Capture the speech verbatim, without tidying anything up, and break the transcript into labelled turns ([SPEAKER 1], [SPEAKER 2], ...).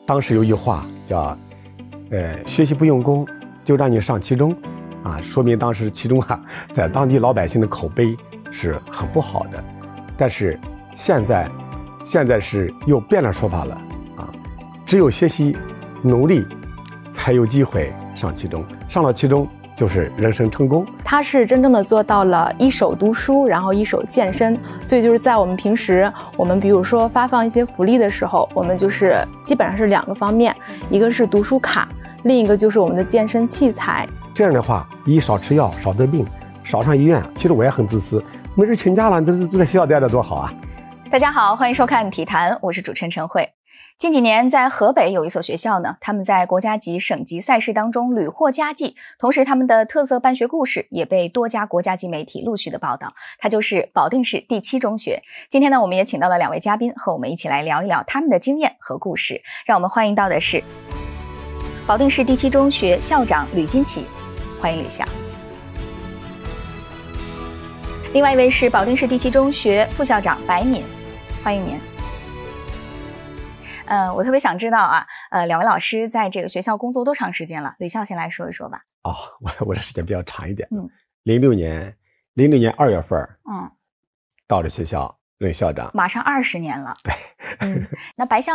[SPEAKER 1] 当时有一句话叫呃学习不用功就让你上七中啊，说明当时七中啊在当地老百姓的口碑是很不好的。但是现在现在是又变了说法了啊，只有学习努力才有机会上七中，上了七中就是人生成功。
[SPEAKER 2] 他是真正的做到了一手读书，然后一手健身。所以就是在我们平时，我们比如说发放一些福利的时候，我们就是基本上是两个方面，一个是读书卡，另一个就是我们的健身器材。
[SPEAKER 1] 这样的话，一少吃药，少得病，少上医院。其实我也很自私，没人请假了，都是都在学校待着多好啊。
[SPEAKER 3] 大家好，欢迎收看体坛，我是主持人陈慧。近几年在河北有一所学校呢，他们在国家级省级赛事当中屡获佳绩，同时他们的特色办学故事也被多家国家级媒体陆续的报道，它就是保定市第七中学。今天呢，我们也请到了两位嘉宾和我们一起来聊一聊他们的经验和故事。让我们欢迎到的是保定市第七中学校长吕金奇，欢迎吕校。另外一位是保定市第七中学副校长白敏，欢迎您。呃，我特别想知道啊，呃，两位老师在这个学校工作多长时间了？吕校先来说一说吧。
[SPEAKER 1] 哦，我我的时间比较长一点。
[SPEAKER 3] 嗯，
[SPEAKER 1] 零六年，零六年二月份，
[SPEAKER 3] 嗯，
[SPEAKER 1] 到了学校任校长，
[SPEAKER 3] 马上二十年了。
[SPEAKER 1] 对，
[SPEAKER 3] 嗯，那白校